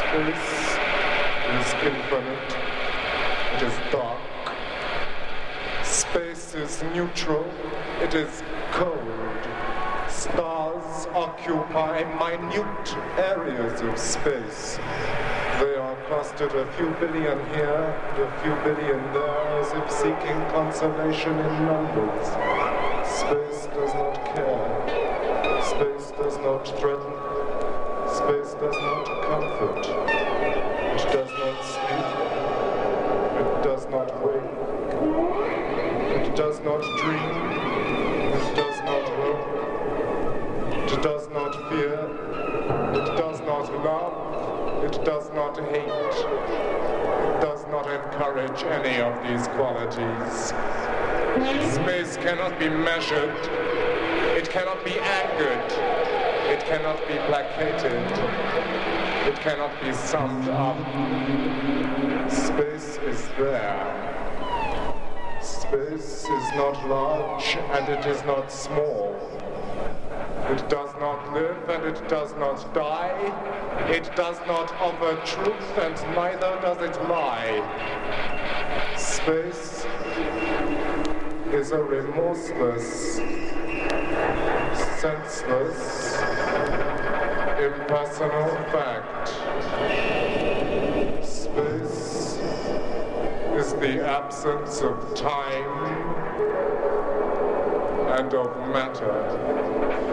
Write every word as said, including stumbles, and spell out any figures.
Space is infinite. It is dark. Space is neutral. It is cold. Stars occupy minute areas of space. They are clustered a few billion here, a few billion there, as if seeking consolation in numbers. Space does not care. Space does not threaten. Space does not comfort. It does not sleep. It does not wake. It does not dream. It does not hope. It does not fear. It does not love. It does not hate. It does not encourage any of these qualities. Space cannot be measured. It cannot be angered. It cannot be placated. It cannot be summed up. Space is there. Space is not large and it is not small. It does not live and it does not die. It does not offer truth and neither does it lie. Space is a remorseless, senseless, impersonal fact. Space is the absence of time and of matter.